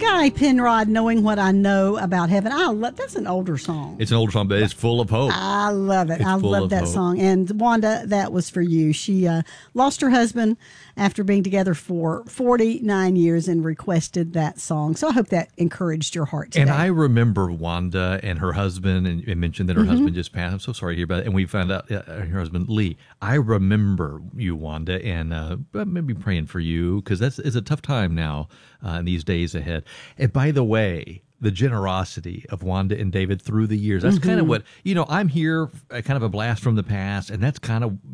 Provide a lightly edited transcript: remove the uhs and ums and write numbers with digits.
Guy Penrod, Knowing What I Know About Heaven. That's an older song. It's an older song, but it's full of hope. I love it. I love that hope. song. And Wanda, that was for you. She lost her husband after being together for 49 years and requested that song. So I hope that encouraged your heart today. And I remember Wanda and her husband, and mentioned that her husband just passed. I'm so sorry to hear about it. And we found out her husband, Lee. I remember you, Wanda, and maybe praying for you, because it's a tough time now in these days ahead. And by the way, the generosity of Wanda and David through the years, that's kind of what, I'm here, kind of a blast from the past, and that's kind of